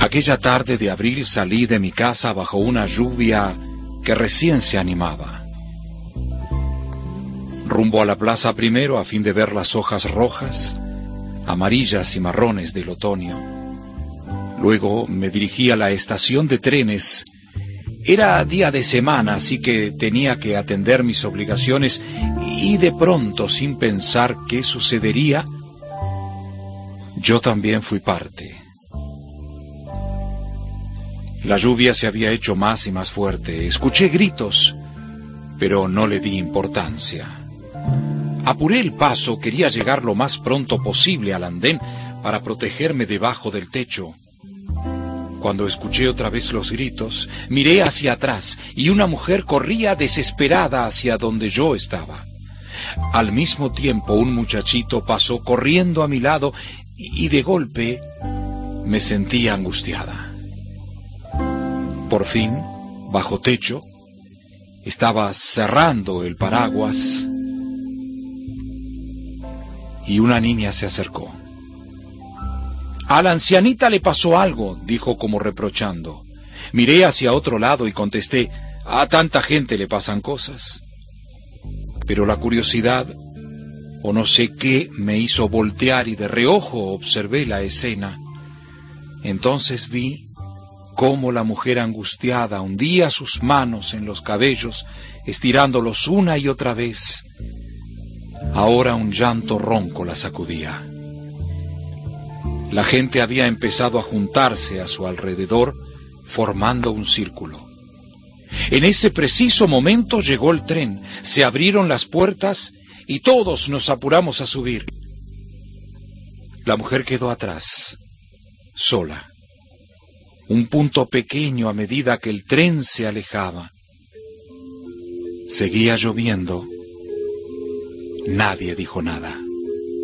Aquella tarde de abril salí de mi casa bajo una lluvia que recién se animaba. Rumbo a la plaza primero a fin de ver las hojas rojas, amarillas y marrones del otoño. Luego me dirigí a la estación de trenes. Era día de semana, así que tenía que atender mis obligaciones y de pronto, sin pensar qué sucedería, yo también fui parte. La lluvia se había hecho más y más fuerte. Escuché gritos, pero no le di importancia. Apuré el paso, quería llegar lo más pronto posible al andén para protegerme debajo del techo. Cuando escuché otra vez los gritos, miré hacia atrás y una mujer corría desesperada hacia donde yo estaba. Al mismo tiempo un muchachito pasó corriendo a mi lado y de golpe me sentí angustiada. Por fin, bajo techo, estaba cerrando el paraguas y una niña se acercó. A la ancianita le pasó algo, dijo como reprochando. Miré hacia otro lado y contesté, a tanta gente le pasan cosas. Pero la curiosidad, o no sé qué, me hizo voltear y de reojo observé la escena. Entonces vi cómo la mujer angustiada hundía sus manos en los cabellos, estirándolos una y otra vez. Ahora un llanto ronco la sacudía. La gente había empezado a juntarse a su alrededor, formando un círculo. En ese preciso momento llegó el tren, se abrieron las puertas y todos nos apuramos a subir. La mujer quedó atrás, sola. Un punto pequeño a medida que el tren se alejaba. Seguía lloviendo. Nadie dijo nada.